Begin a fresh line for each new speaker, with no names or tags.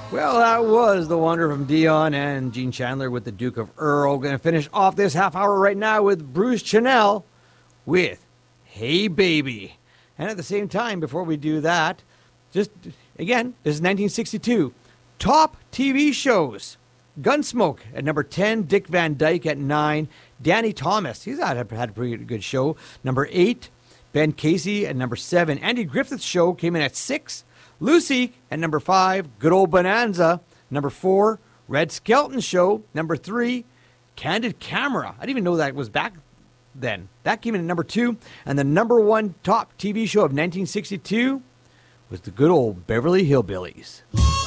Well, that was The Wonder from Dion and Gene Chandler with the Duke of Earl. Going to finish off this half hour right now with Bruce Channel with Hey Baby. And at the same time, before we do that, just again, this is 1962. Top TV shows. Gunsmoke at number 10, Dick Van Dyke at 9, Danny Thomas, he's had a pretty good show, number 8, Ben Casey at number 7, Andy Griffith's Show came in at 6, Lucy at number 5, Good Old Bonanza, number 4, Red Skelton Show, number 3, Candid Camera, I didn't even know that was back then, that came in at number 2, and the number 1 top TV show of 1962 was the good old Beverly Hillbillies.